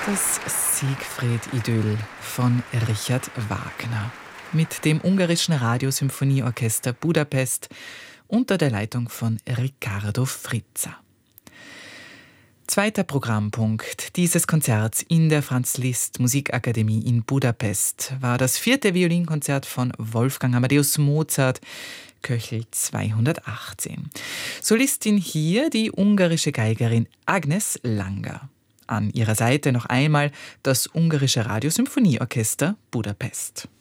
Das Siegfried-Idyll von Richard Wagner mit dem ungarischen Radiosymphonieorchester Budapest unter der Leitung von Riccardo Frizza. Zweiter Programmpunkt dieses Konzerts in der Franz-Liszt-Musikakademie in Budapest war das 4. Violinkonzert von Wolfgang Amadeus Mozart, Köchel 218. Solistin hier die ungarische Geigerin Agnes Langer. An ihrer Seite noch einmal das ungarische Radiosymphonieorchester Budapest.